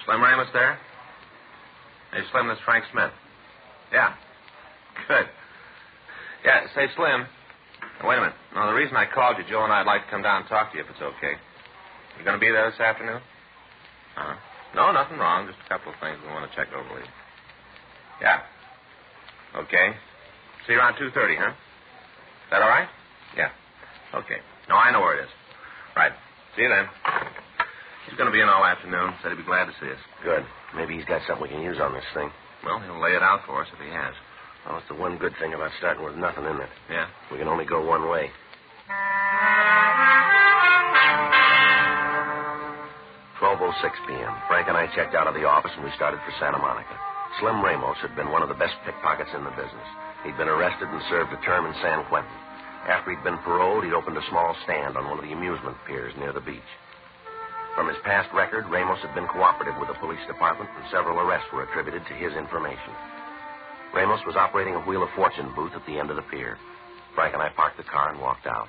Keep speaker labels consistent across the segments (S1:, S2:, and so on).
S1: Slim Ramos there? Hey, Slim, this is Frank Smith. Yeah. Good. Yeah, say, Slim. Now, wait a minute. No, the reason I called you, Joe and I'd like to come down and talk to you if it's okay. You going to be there this afternoon? Uh-huh. No, nothing wrong. Just a couple of things we want to check over with you. Yeah. Okay. See you around 2:30, huh? Is that all right? Yeah. Okay. No, I know where it is. Right. See you then. He's going to be in all afternoon. Said he'd be glad to see us.
S2: Good. Maybe he's got something we can use on this thing.
S1: Well, he'll lay it out for us if he has.
S2: Well, it's the one good thing about starting with nothing in it.
S1: Yeah?
S2: We can only go one way. 12:06 p.m. Frank and I checked out of the office and we started for Santa Monica. Slim Ramos had been one of the best pickpockets in the business. He'd been arrested and served a term in San Quentin. After he'd been paroled, he'd opened a small stand on one of the amusement piers near the beach. From his past record, Ramos had been cooperative with the police department, and several arrests were attributed to his information. Ramos was operating a Wheel of Fortune booth at the end of the pier. Frank and I parked the car and walked out.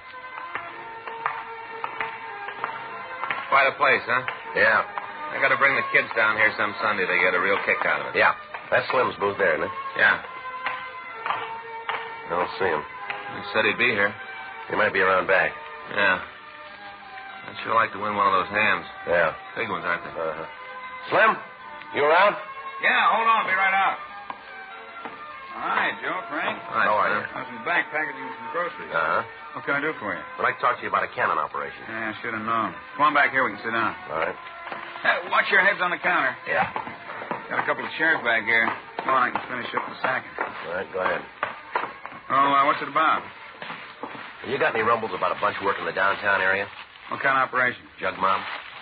S1: Quite a place, huh?
S2: Yeah.
S1: I got to bring the kids down here some Sunday. They get a real kick out of it.
S2: Yeah. That's Slim's booth there, isn't it?
S1: Yeah.
S2: I don't see him.
S1: He said he'd be here.
S2: He might be around back.
S1: Yeah. I'd sure like to win one of those hams.
S2: Yeah.
S1: Big ones, aren't they?
S2: Uh-huh. Slim, you around?
S3: Yeah, hold on. Be right out. Hi, Joe, Frank.
S1: Hi,
S2: How are you?
S3: I was in the back packaging some groceries.
S2: Uh-huh.
S3: What can I do for you?
S2: I'd like to talk to you about a cannon operation.
S3: Yeah, I should have known. Come on back here. We can sit down.
S2: All right.
S3: Watch your heads on the counter.
S2: Yeah.
S3: Got a couple of chairs back here. Come on, I can finish up the sacking.
S2: All right, go ahead.
S3: Oh, what's it about?
S2: You got any rumbles about a bunch working the downtown area?
S3: What kind of operation?
S2: Jug mob?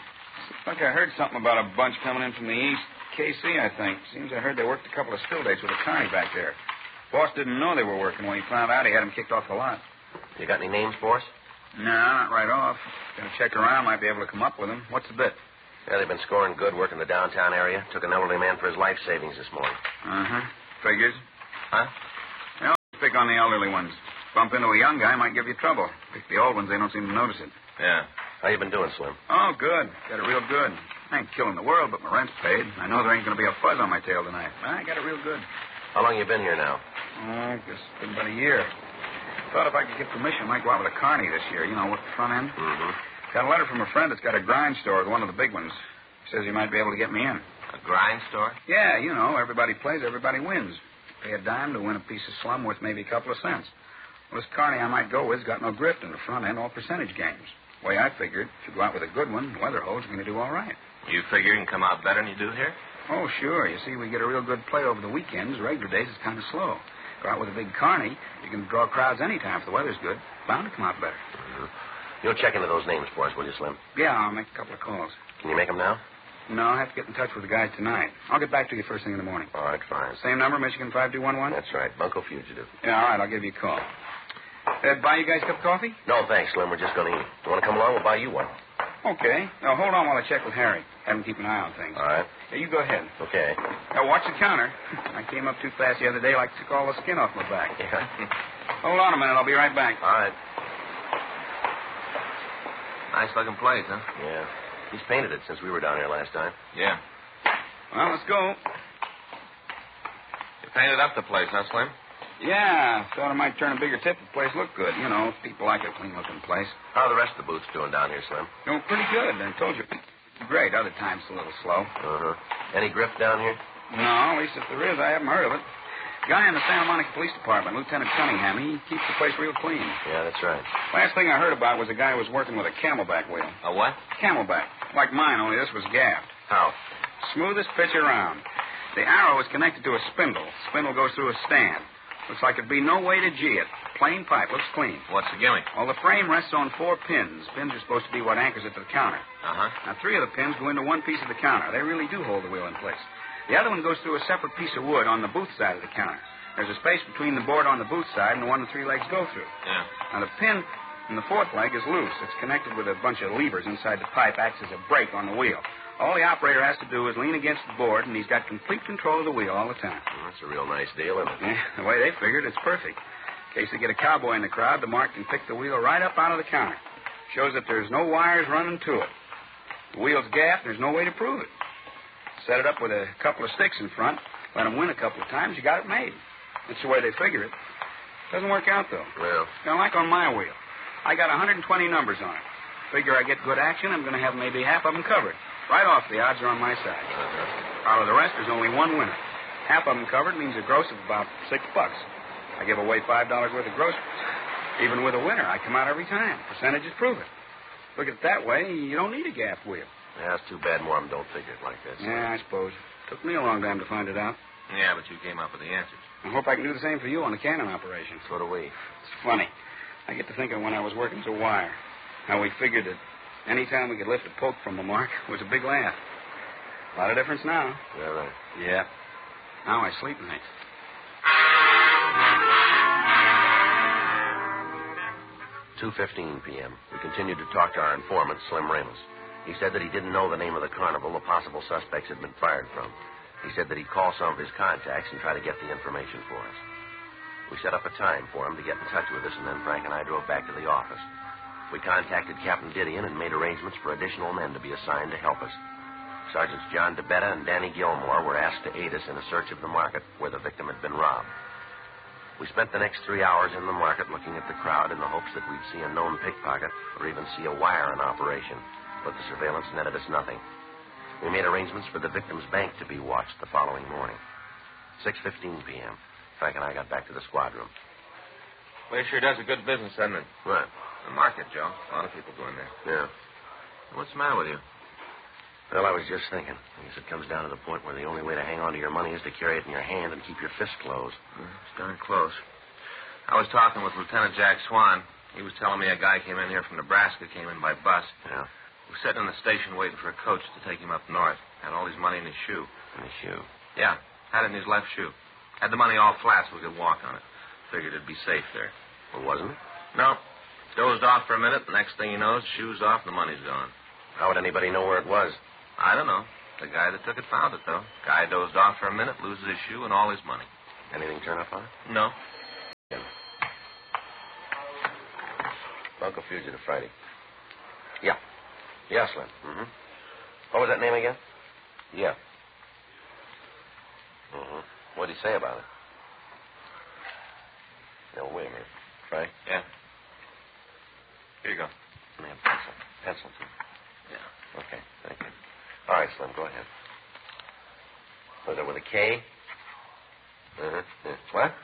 S3: I think I heard something about a bunch coming in from the east. KC, I think. Seems I heard they worked a couple of still dates with a carny back there. Boss didn't know they were working. When he found out, he had them kicked off the lot.
S2: You got any names for us?
S3: No, not right off. Gonna check around. Might be able to come up with them. What's the bit?
S2: Yeah, they've been scoring good working the downtown area. Took an elderly man for his life savings this morning.
S3: Uh-huh. Figures.
S1: Huh?
S3: They always pick on the elderly ones. Bump into a young guy might give you trouble. Pick the old ones, they don't seem to notice it.
S1: Yeah.
S2: How you been doing, Slim?
S3: Oh, good. Got it real good. I ain't killing the world, but my rent's paid. I know there ain't going to be a fuzz on my tail tonight. I got it real good.
S2: How long you been here now?
S3: Oh, guess it's been about a year. Thought if I could get permission, I might go out with a carny this year. You know, work the front end.
S2: Mm-hmm.
S3: Got a letter from a friend that's got a grind store with one of the big ones. Says he might be able to get me in.
S1: A grind store?
S3: Yeah, you know, everybody plays, everybody wins. Pay a dime to win a piece of slum worth maybe a couple of cents. Well, this carny I might go with's got no grift in the front end, all percentage games. The way I figured, if you go out with a good one, the weather holds, you're going to do all right.
S1: You figure you can come out better than you do here?
S3: Oh, sure. You see, we get a real good play over the weekends. Regular days is kind of slow. Go out with a big carny, you can draw crowds anytime if the weather's good. Bound to come out better.
S2: Mm-hmm. You'll check into those names for us, will you, Slim?
S3: Yeah, I'll make a couple of calls.
S2: Can you make them now?
S3: No, I'll have to get in touch with the guys tonight. I'll get back to you first thing in the morning.
S2: All right, fine.
S3: Same number, Michigan 5211?
S2: That's right. Bunko Fugitive.
S3: Yeah, all right, I'll give you a call. Buy you guys a cup of coffee?
S2: No, thanks, Slim. We're just going to eat. You want to come along? We'll buy you one.
S3: Okay. Now, hold on while I check with Harry. Have him keep an eye on things.
S2: All right.
S3: Yeah, you go ahead.
S2: Okay.
S3: Now, watch the counter. I came up too fast the other day, like took all the skin off my back.
S2: Yeah.
S3: Hold on a minute. I'll be right back.
S2: All right.
S1: Nice looking place, huh?
S2: Yeah. He's painted it since we were down here last time.
S1: Yeah.
S3: Well, let's go.
S1: You painted up the place, huh, Slim?
S3: Yeah, thought I might turn a bigger tip if the place looked good. You know, people like a clean-looking place.
S2: How are the rest of the booths doing down here, Slim?
S3: Doing pretty good. I told you. Great. Other times a little slow.
S2: Uh-huh. Any grift down here?
S3: No, at least if there is, I haven't heard of it. Guy in the Santa Monica Police Department, Lieutenant Cunningham, he keeps the place real clean.
S2: Yeah, that's right.
S3: Last thing I heard about was a guy who was working with a camelback wheel.
S1: A what?
S3: Camelback. Like mine, only this was gaffed.
S2: How?
S3: Smoothest pitch around. The arrow is connected to a spindle. Spindle goes through a stand. Looks like it'd be no way to G it. Plain pipe. Looks clean.
S1: What's the gimmick?
S3: Well, the frame rests on 4 pins. Pins are supposed to be what anchors it to the counter.
S1: Uh-huh.
S3: Now, 3 of the pins go into one piece of the counter. They really do hold the wheel in place. The other one goes through a separate piece of wood on the booth side of the counter. There's a space between the board on the booth side and the one the 3 legs go through.
S1: Yeah.
S3: Now, the pin in the 4th leg is loose. It's connected with a bunch of levers inside the pipe, acts as a brake on the wheel. All the operator has to do is lean against the board, and he's got complete control of the wheel all the time.
S2: Well, that's a real nice deal, isn't it?
S3: Yeah, the way they figured, it's perfect. In case they get a cowboy in the crowd, the mark can pick the wheel right up out of the counter. Shows that there's no wires running to it. The wheel's gaffed, and there's no way to prove it. Set it up with a couple of sticks in front. Let them win a couple of times. You got it made. That's the way they figure it. Doesn't work out, though.
S2: Well?
S3: Like on my wheel. I got 120 numbers on it. Figure I get good action, I'm going to have maybe half of them covered. Right off, the odds are on my side. Out of the rest, there's only one winner. Half of them covered means a gross of about $6. I give away $5 worth of groceries. Even with a winner, I come out every time. Percentages prove it. Look at it that way, you don't need a gaff wheel.
S2: Yeah, it's too bad more of them don't figure it like this.
S3: Yeah, I suppose. Took me a long time to find it out.
S1: Yeah, but you came up with the answers.
S3: I hope I can do the same for you on the cannon operation.
S2: So do we.
S3: It's funny. I get to thinking when I was working as a wire, how we figured that any time we could lift a poke from the mark was a big laugh. A lot of difference now.
S2: Yeah, right.
S3: Yeah. Now I sleep nights.
S2: 2:15 p.m. We continued to talk to our informant, Slim Ramos. He said that he didn't know the name of the carnival the possible suspects had been fired from. He said that he'd call some of his contacts and try to get the information for us. We set up a time for him to get in touch with us, and then Frank and I drove back to the office. We contacted Captain Didion and made arrangements for additional men to be assigned to help us. Sergeants John DeBetta and Danny Gilmore were asked to aid us in a search of the market where the victim had been robbed. We spent the next 3 hours in the market looking at the crowd in the hopes that we'd see a known pickpocket or even see a wire in operation, but the surveillance netted us nothing. We made arrangements for the victim's bank to be watched the following morning. 6:15 p.m. Frank and I got back to the squad room.
S1: Place sure does a good business, doesn't it?
S2: What?
S1: The market, Joe. A lot of people go in there.
S2: Yeah.
S1: What's the matter with you?
S2: Well, I was just thinking. I guess it comes down to the point where the only way to hang on to your money is to carry it in your hand and keep your fist closed.
S1: It's darn close. I was talking with Lieutenant Jack Swan. He was telling me a guy came in here from Nebraska, came in by bus.
S2: Yeah.
S1: He was sitting in the station waiting for a coach to take him up north. Had all his money in his shoe.
S2: In his shoe?
S1: Yeah, had it in his left shoe. Had the money all flat so we could walk on it. Figured it'd be safe there.
S2: Well, wasn't it?
S1: No. Dozed off for a minute. The next thing you know, his shoe's off and the money's gone.
S2: How would anybody know where it was?
S1: I don't know. The guy that took it found it, though. Guy dozed off for a minute, loses his shoe and all his money.
S2: Anything turn up on it?
S1: No.
S2: Yeah. Bunko Fugitive Friday. Yeah. Yeah, Slim. Mm-hmm. What was that name again? Yeah. Mm-hmm. What did he say about it? No, wait a minute. Frank?
S1: Yeah. Here you go.
S2: Let me have a pencil. Pencil, too.
S1: Yeah.
S2: Okay, thank you. All right, Slim, go ahead. Was it with a K? Uh-huh. Yeah. What?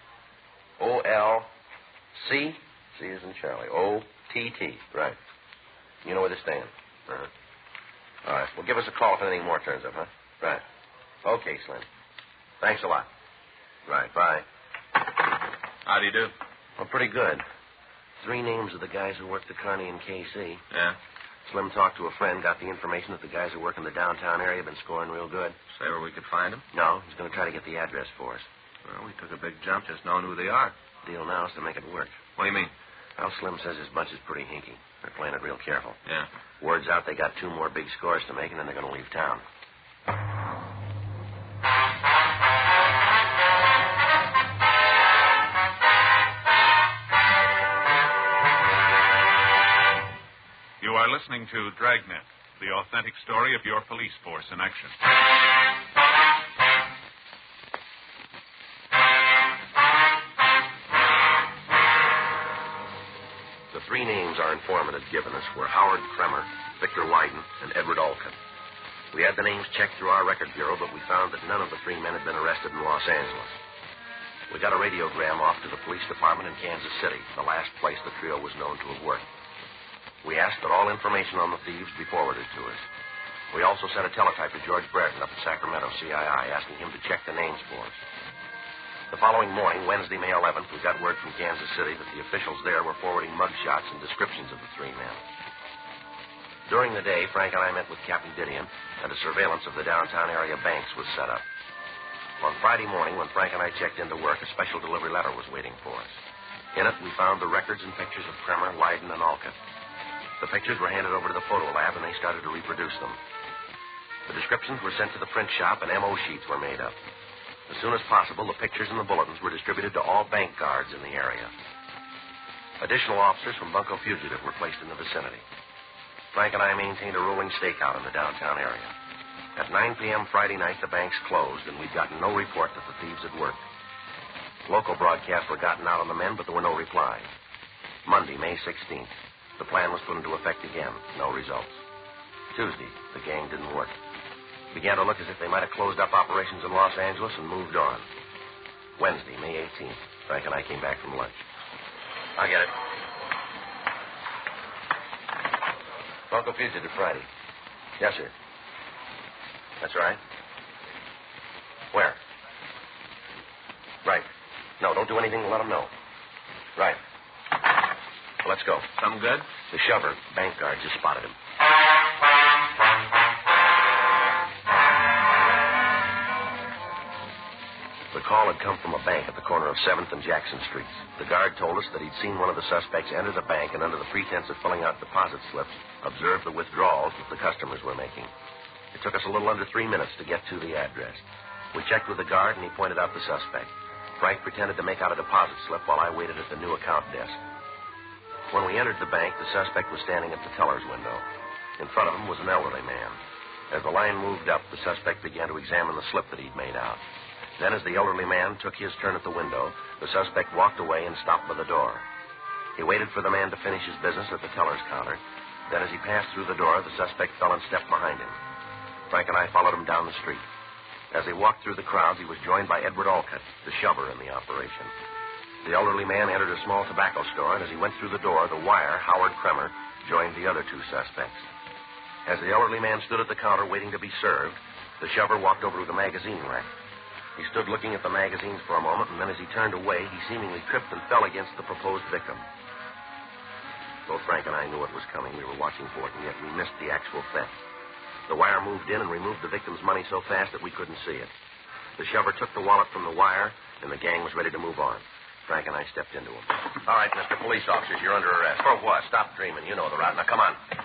S2: O-L-C? C is in Charlie. O-T-T. Right. You know where they stand? Uh-huh. All right. Well, give us a call if anything more turns up, huh? Right. Okay, Slim. Thanks a lot. Right. Bye.
S1: How do you do?
S2: Well, pretty good. 3 names of the guys who work the Kearney and KC.
S1: Yeah?
S2: Slim talked to a friend, got the information that the guys who work in the downtown area have been scoring real good.
S1: Say where we could find them?
S2: No, he's going to try to get the address for us.
S1: Well, we took a big jump just knowing who they are.
S2: Deal now is to make it work.
S1: What do you mean?
S2: Well, Slim says his bunch is pretty hinky. They're playing it real careful.
S1: Yeah.
S2: Word's out they got 2 more big scores to make, and then they're going to leave town.
S4: You are listening to Dragnet, the authentic story of your police force in action.
S2: The 3 names our informant had given us were Howard Kremer, Victor Wyden, and Edward Olcott. We had the names checked through our record bureau, but we found that none of the 3 men had been arrested in Los Angeles. We got a radiogram off to the police department in Kansas City, the last place the trio was known to have worked. We asked that all information on the thieves be forwarded to us. We also sent a teletype to George Brereton up at Sacramento, CII, asking him to check the names for us. The following morning, Wednesday, May 11th, we got word from Kansas City that the officials there were forwarding mugshots and descriptions of the 3 men. During the day, Frank and I met with Captain Didion, and a surveillance of the downtown area banks was set up. On Friday morning, when Frank and I checked into work, a special delivery letter was waiting for us. In it, we found the records and pictures of Kremer, Wyden, and Olcott. The pictures were handed over to the photo lab, and they started to reproduce them. The descriptions were sent to the print shop, and M.O. sheets were made up. As soon as possible, the pictures and the bulletins were distributed to all bank guards in the area. Additional officers from Bunko Fugitive were placed in the vicinity. Frank and I maintained a rolling stakeout in the downtown area. At 9 p.m. Friday night, the banks closed, and we'd gotten no report that the thieves had worked. Local broadcasts were gotten out on the men, but there were no replies. Monday, May 16th. The plan was put into effect again. No results. Tuesday, the gang didn't work. It began to look as if they might have closed up operations in Los Angeles and moved on. Wednesday, May 18th. Frank and I came back from lunch. I get it. Local fugitive Friday. Yes, sir. That's right. Where? Right. No, don't do anything. Let them know. Right. Well, let's go.
S1: Something good?
S2: The shover, bank guard, just spotted him. The call had come from a bank at the corner of 7th and Jackson Streets. The guard told us that he'd seen one of the suspects enter the bank and, under the pretense of filling out deposit slips, observe the withdrawals that the customers were making. It took us a little under 3 minutes to get to the address. We checked with the guard, and he pointed out the suspect. Frank pretended to make out a deposit slip while I waited at the new account desk. When we entered the bank, the suspect was standing at the teller's window. In front of him was an elderly man. As the line moved up, the suspect began to examine the slip that he'd made out. Then, as the elderly man took his turn at the window, the suspect walked away and stopped by the door. He waited for the man to finish his business at the teller's counter. Then, as he passed through the door, the suspect fell and stepped behind him. Frank and I followed him down the street. As he walked through the crowd, he was joined by Edward Alcott, the shover in the operation. The elderly man entered a small tobacco store, and as he went through the door, the wire, Howard Kremer, joined the other two suspects. As the elderly man stood at the counter waiting to be served, the shover walked over to the magazine rack. He stood looking at the magazines for a moment, and then as he turned away, he seemingly tripped and fell against the proposed victim. Both Frank and I knew it was coming. We were watching for it, and yet we missed the actual theft. The wire moved in and removed the victim's money so fast that we couldn't see it. The shover took the wallet from the wire, and the gang was ready to move on. Frank and I stepped into him. All right, Mr. Police Officers, you're under arrest.
S1: For what?
S2: Stop dreaming. You know the route. Now, come on.